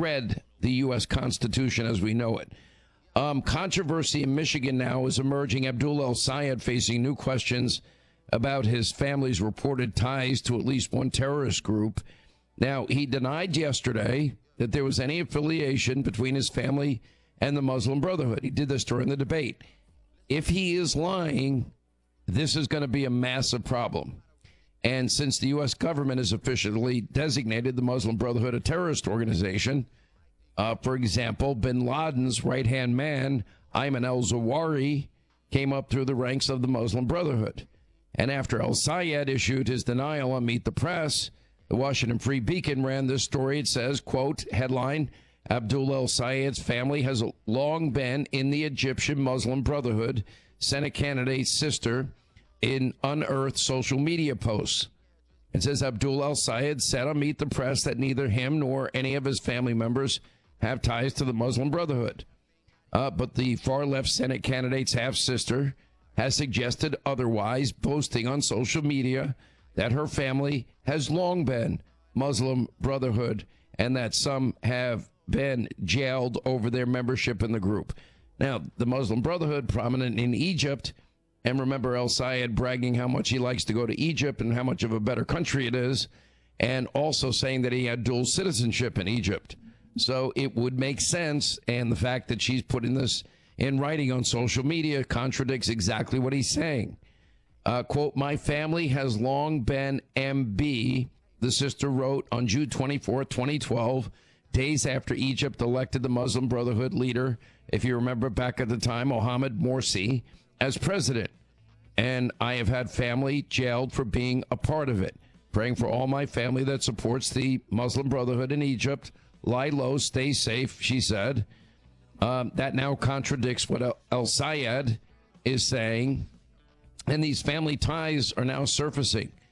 shred the U.S. Constitution as we know it. Controversy in Michigan now is emerging. Abdul El-Sayed facing new questions about his family's reported ties to at least one terrorist group. Now, he denied yesterday that there was any affiliation between his family and the Muslim Brotherhood. He did this during the debate. If he is lying, this is going to be a massive problem. And since the U.S. government has officially designated the Muslim Brotherhood a terrorist organization, for example, bin Laden's right-hand man, Ayman al-Zawahiri, came up through the ranks of the Muslim Brotherhood. And after El-Sayed issued his denial on Meet the Press, the Washington Free Beacon ran this story. It says, quote, headline, Abdul El-Sayed's family has long been in the Egyptian Muslim Brotherhood, Senate candidate's sister, in unearthed social media posts. It says Abdul El-Sayed said on Meet the Press that neither him nor any of his family members have ties to the Muslim Brotherhood. But the far-left Senate candidate's half-sister has suggested otherwise, posting on social media that her family has long been Muslim Brotherhood and that some have been jailed over their membership in the group. Now, the Muslim Brotherhood, prominent in Egypt, and remember El-Sayed bragging how much he likes to go to Egypt and how much of a better country it is, and also saying that he had dual citizenship in Egypt. So it would make sense, and the fact that she's putting this in writing on social media contradicts exactly what he's saying. Quote, my family has long been MB, the sister wrote on June 24, 2012, days after Egypt elected the Muslim Brotherhood leader, if you remember back at the time, Mohamed Morsi, as president. And I have had family jailed for being a part of it. Praying for all my family that supports the Muslim Brotherhood in Egypt. Lie low, stay safe, she said. That now contradicts what El-Sayed is saying. And these family ties are now surfacing.